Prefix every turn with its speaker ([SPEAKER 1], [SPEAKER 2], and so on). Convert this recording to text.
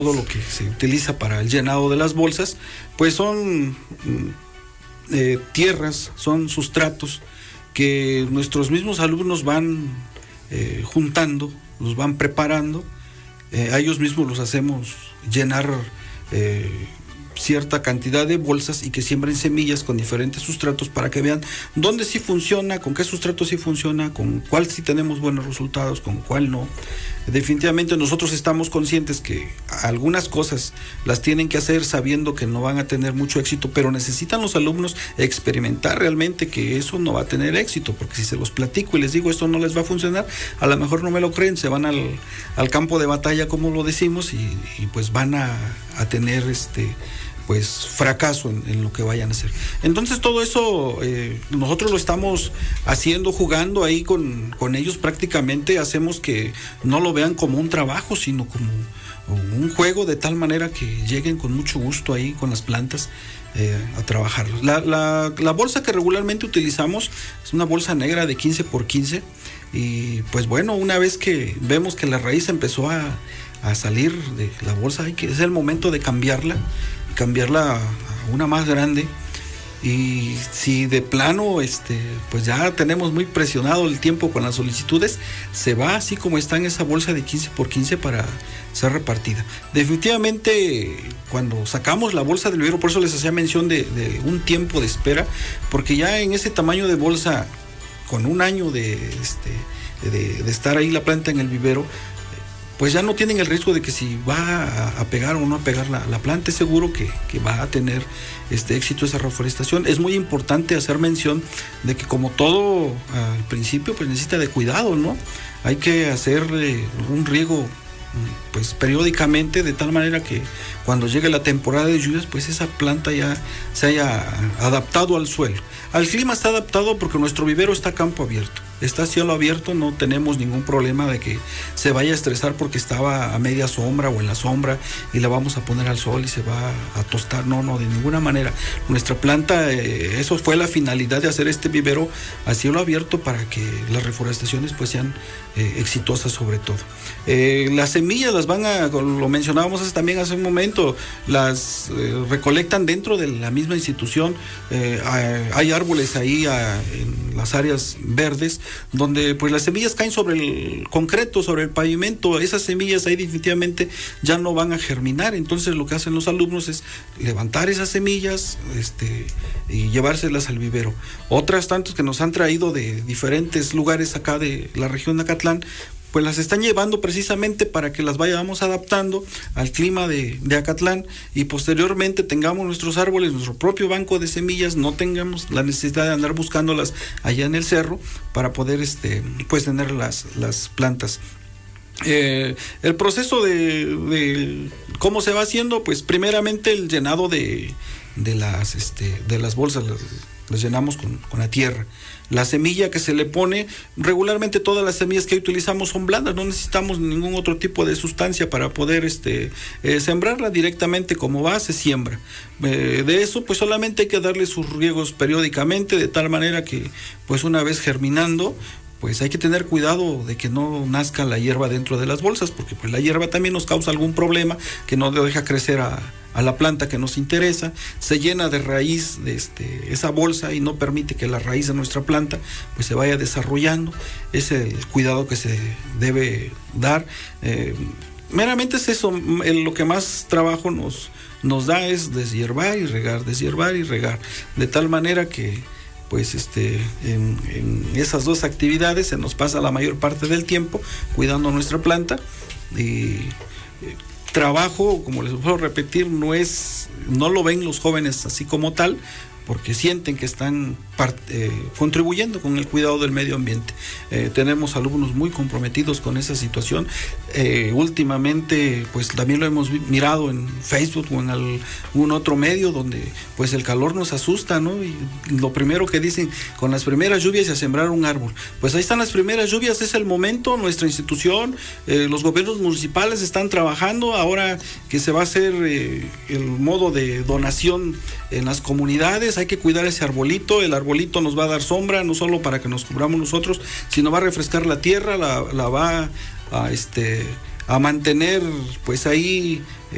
[SPEAKER 1] todo lo que se utiliza para el llenado de las bolsas, pues son tierras, son sustratos que nuestros mismos alumnos van juntando, los van preparando, a ellos mismos los hacemos llenar cierta cantidad de bolsas y que siembren semillas con diferentes sustratos para que vean dónde sí funciona, con qué sustrato sí funciona, con cuál sí tenemos buenos resultados, con cuál no. Definitivamente nosotros estamos conscientes que algunas cosas las tienen que hacer sabiendo que no van a tener mucho éxito, pero necesitan los alumnos experimentar realmente que eso no va a tener éxito, porque si se los platico y les digo esto no les va a funcionar, a lo mejor no me lo creen, se van al campo de batalla, como lo decimos, y pues van a tener pues fracaso en lo que vayan a hacer. Entonces todo eso nosotros lo estamos haciendo, jugando ahí con ellos, prácticamente hacemos que no lo vean como un trabajo, sino como un juego, de tal manera que lleguen con mucho gusto ahí con las plantas a trabajarlos. La bolsa que regularmente utilizamos es una bolsa negra de 15 por 15 y pues bueno, una vez que vemos que la raíz empezó a salir de la bolsa, es el momento de cambiarla a una más grande. Y si de plano pues ya tenemos muy presionado el tiempo con las solicitudes, se va así como está en esa bolsa de 15 por 15 para ser repartida. Definitivamente cuando sacamos la bolsa del vivero, por eso les hacía mención de un tiempo de espera, porque ya en ese tamaño de bolsa, con un año de estar ahí la planta en el vivero, pues ya no tienen el riesgo de que si va a pegar o no a pegar la planta, es seguro que va a tener éxito esa reforestación. Es muy importante hacer mención de que, como todo al principio, pues necesita de cuidado, ¿no? Hay que hacerle un riego pues periódicamente, de tal manera que cuando llegue la temporada de lluvias, pues esa planta ya se haya adaptado al suelo. Al clima está adaptado porque nuestro vivero está a campo abierto, está a cielo abierto, no tenemos ningún problema de que se vaya a estresar porque estaba a media sombra o en la sombra y la vamos a poner al sol y se va a tostar. No, de ninguna manera. Nuestra planta, eso fue la finalidad de hacer este vivero a cielo abierto, para que las reforestaciones pues sean exitosas sobre todo. Las semillas las lo mencionábamos también hace un momento, las recolectan dentro de la misma institución. Hay árboles ahí en las áreas verdes donde pues las semillas caen sobre el concreto, sobre el pavimento. Esas semillas ahí definitivamente ya no van a germinar. Entonces lo que hacen los alumnos es levantar esas semillas y llevárselas al vivero. Otras tantas que nos han traído de diferentes lugares acá de la región de Acatlán, pues las están llevando precisamente para que las vayamos adaptando al clima de Acatlán, y posteriormente tengamos nuestros árboles, nuestro propio banco de semillas, no tengamos la necesidad de andar buscándolas allá en el cerro para poder pues tener las plantas. El proceso de cómo se va haciendo, pues primeramente el llenado de las bolsas, las llenamos con la tierra. La semilla que se le pone, regularmente todas las semillas que utilizamos son blandas, no necesitamos ningún otro tipo de sustancia para poder sembrarla. Directamente como va, se siembra. De eso pues solamente hay que darle sus riegos periódicamente, de tal manera que pues una vez germinando, pues hay que tener cuidado de que no nazca la hierba dentro de las bolsas, porque pues la hierba también nos causa algún problema, que no deja crecer a la planta que nos interesa. Se llena de raíz esa bolsa y no permite que la raíz de nuestra planta pues se vaya desarrollando. Es el cuidado que se debe dar. Meramente es eso, lo que más trabajo nos da es deshiervar y regar, de tal manera que pues en esas dos actividades se nos pasa la mayor parte del tiempo cuidando nuestra planta. Y trabajo, como les puedo repetir, no lo ven los jóvenes así como tal, porque sienten que están contribuyendo con el cuidado del medio ambiente. Tenemos alumnos muy comprometidos con esa situación. Últimamente pues también lo hemos mirado en Facebook o en algún otro medio, donde pues el calor nos asusta, ¿no? Y lo primero que dicen, con las primeras lluvias y a sembrar un árbol. Pues ahí están las primeras lluvias, es el momento. Nuestra institución, los gobiernos municipales están trabajando ahora que se va a hacer el modo de donación en las comunidades. Hay que cuidar ese arbolito. El arbolito nos va a dar sombra, no solo para que nos cubramos nosotros, sino va a refrescar la tierra, la va a mantener pues ahí